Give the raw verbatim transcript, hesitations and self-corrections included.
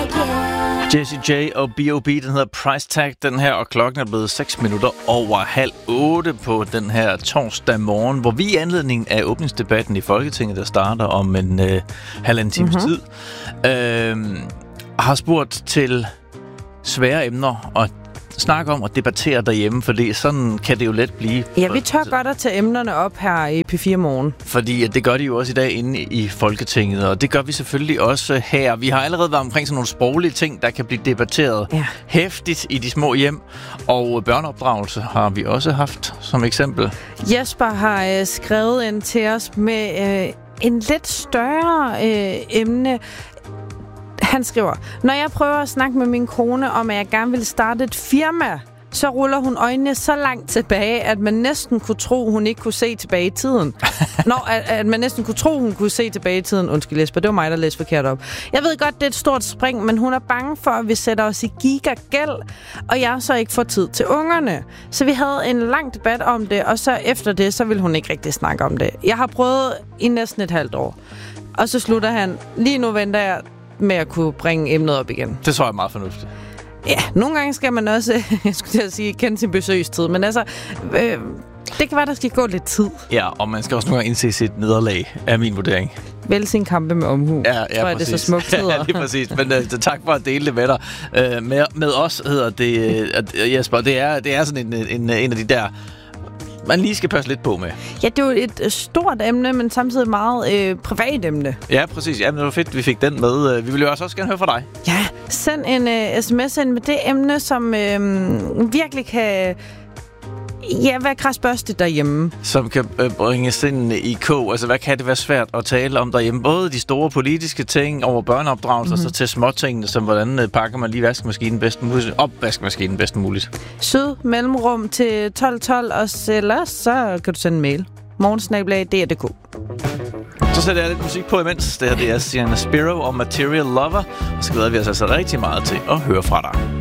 Jessie J og B O B, den hedder Price Tag, den her, og klokken er blevet seks minutter over halv otte på den her torsdag morgen, hvor vi i anledning af åbningsdebatten i Folketinget, der starter om en øh, halvanden times mm-hmm. tid, øh, har spurgt til svære emner og snakke om og debattere derhjemme, fordi sådan kan det jo let blive. Ja, vi tør godt at tage emnerne op her i P fire Morgen. Fordi det gør de jo også i dag inde i Folketinget, og det gør vi selvfølgelig også her. Vi har allerede været omkring sådan nogle sproglige ting, der kan blive debatteret ja. heftigt i de små hjem, og børneopdragelse har vi også haft som eksempel. Jesper har øh, skrevet ind til os med øh, en lidt større øh, emne. Han skriver, når jeg prøver at snakke med min kone om, at jeg gerne vil starte et firma, så ruller hun øjnene så langt tilbage, at man næsten kunne tro, hun ikke kunne se tilbage i tiden. Nå, at, at man næsten kunne tro, hun kunne se tilbage i tiden. Undskyld, Jesper, det var mig, der læste forkert op. Jeg ved godt, det er et stort spring, men hun er bange for, at vi sætter os i gigagæld, og jeg så ikke får tid til ungerne. Så vi havde en lang debat om det, og så efter det, så ville hun ikke rigtig snakke om det. Jeg har prøvet i næsten et halvt år. Og så slutter han, lige nu venter jeg med at kunne bringe emnet op igen. Det tror jeg er meget fornuftigt. Ja, nogle gange skal man også, jeg skulle til at sige, kende sin besøgstid, men altså, øh, det kan være, der skal gå lidt tid. Ja, og man skal også nogle gange indse sit nederlag, er min vurdering. Vælg sin kampe med omhu. Ja, ja, tror jeg, det er så smukt hedder. Ja, lige præcis. Men uh, tak for at dele det med dig. Uh, med, med os hedder det, uh, Jesper, det er, det er sådan en, en, en af de der, man lige skal passe lidt på med. Ja, det er jo et stort emne, men samtidig et meget øh, privat emne. Ja, præcis. Ja, men det var fedt, vi fik den med. Vi vil jo også, også gerne høre fra dig. Ja, send en øh, sms ind med det emne, som øh, virkelig kan ja, være kradsbørstigt derhjemme. Som kan øh, bringes ind i kog. Altså, hvad kan det være svært at tale om derhjemme? Både de store politiske ting over børneopdragelser, mm-hmm. så til småtingene, som hvordan øh, pakker man lige vaskemaskinen bedst muligt, op vaskemaskinen bedst muligt. Syd mellemrum til tolv tolv, og ellers så kan du sende en mail. morgensnabel-a punktum d r punktum d k. Så sætter jeg lidt musik på imens. Det her det er Sienna Spiro og Material Lover. Og så glæder vi os altså rigtig meget til at høre fra dig.